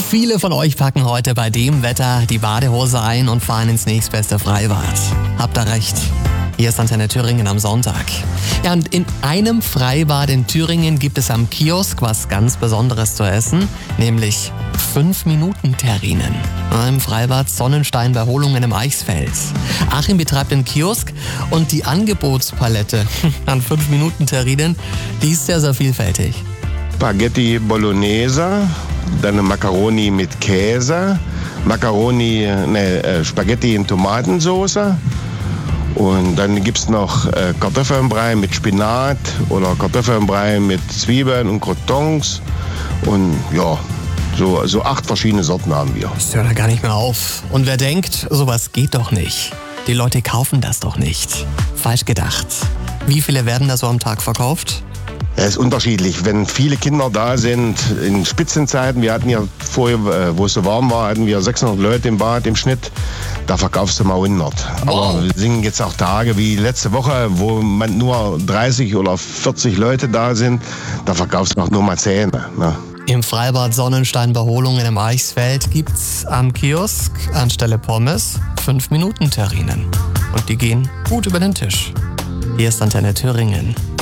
Viele von euch packen heute bei dem Wetter die Badehose ein und fahren ins nächstbeste Freibad. Habt ihr recht. Hier ist Antenne Thüringen am Sonntag. Ja, und in einem Freibad in Thüringen gibt es am Kiosk was ganz Besonderes zu essen, nämlich 5-Minuten-Terrinen. Im Freibad Sonnenstein bei Holungen im Eichsfeld. Achim betreibt den Kiosk und die Angebotspalette an 5-Minuten-Terrinen, die ist sehr, sehr vielfältig. Spaghetti Bolognese, dann Macaroni mit Käse, Spaghetti in Tomatensauce. Und dann gibt es noch Kartoffelbrei mit Spinat oder Kartoffelbrei mit Zwiebeln und Croutons. Und ja, so 8 verschiedene Sorten haben wir. Das hört ja gar nicht mehr auf. Und wer denkt, sowas geht doch nicht. Die Leute kaufen das doch nicht. Falsch gedacht. Wie viele werden da so am Tag verkauft? Es ist unterschiedlich. Wenn viele Kinder da sind, in Spitzenzeiten, wir hatten ja vorher, wo es so warm war, hatten wir 600 Leute im Bad im Schnitt. Da verkaufst du mal 100. Wow. Aber wir sind jetzt auch Tage wie letzte Woche, wo man nur 30 oder 40 Leute da sind. Da verkaufst du auch nur mal 10. Ne? Im Freibad Sonnenstein bei Holungen im Eichsfeld gibt's am Kiosk anstelle Pommes 5-Minuten-Terrinen. Und die gehen gut über den Tisch. Hier ist Antenne Thüringen.